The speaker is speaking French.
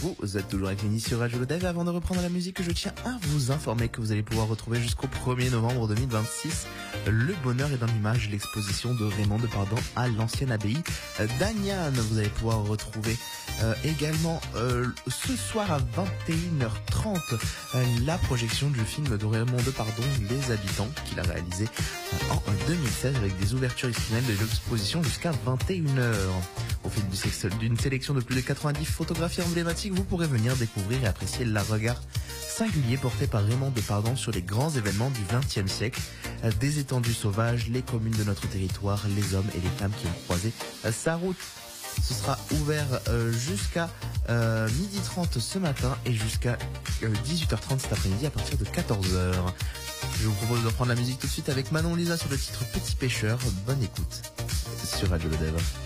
Vous êtes toujours avec Mini sur Radio Le Dev. Avant de reprendre la musique, je tiens à vous informer que vous allez pouvoir retrouver jusqu'au 1er novembre 2026 Le bonheur est dans l'image, l'exposition de Raymond Depardon à l'ancienne abbaye d'Agnan. Vous allez pouvoir retrouver également ce soir à 21h30 la projection du film de Raymond Depardon, Les Habitants, qu'il a réalisé en 2016 avec des ouvertures exceptionnelles de l'exposition jusqu'à 21h. Au fil d'une sélection de plus de 90 photographies emblématiques, vous pourrez venir découvrir et apprécier le regard singulier porté par Raymond Depardon sur les grands événements du XXe siècle, des étendues sauvages, les communes de notre territoire, les hommes et les femmes qui ont croisé sa route. Ce sera ouvert jusqu'à 12h30 ce matin et jusqu'à 18h30 cet après-midi à partir de 14h. Je vous propose de prendre la musique tout de suite avec Manon Lisa sur le titre Petit Pêcheur. Bonne écoute sur Radio Le Dev.